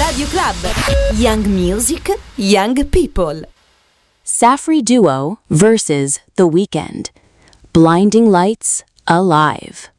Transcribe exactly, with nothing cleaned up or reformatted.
Radio Club. Young Music, Young People. Safri Duo versus The Weeknd. Blinding Lights, Alive.